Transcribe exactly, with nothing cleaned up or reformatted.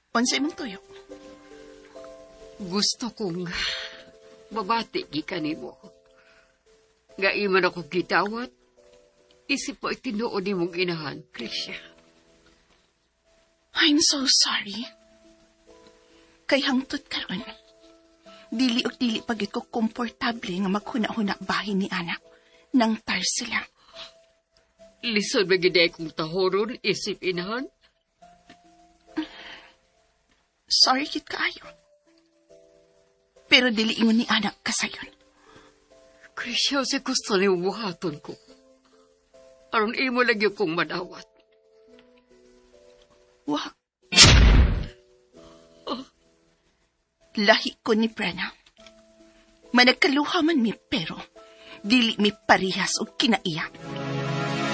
Unsay mong tuyo? Gusto kong babati gikan nimo. Nga iman ako gitawat, isip mo itinuod ni mong inahan, Krisya. I'm so sorry. Kay hangtod karon. Dili o dili pagit ko komportable nga maghuna-huna bahin ni anak. Nang tar sila. Lisod ba giday kong tahoron, isip inahan? Sorry kit kaayo. Pero dili ingon ni anak kasayon. Krisya, si gusto ni buhaton ko. Aron imo lagi kong madawat. Wa. Oh. Lahi ko ni Brenna. Managkaluha man mi pero dili mi parihas o kinaiyak.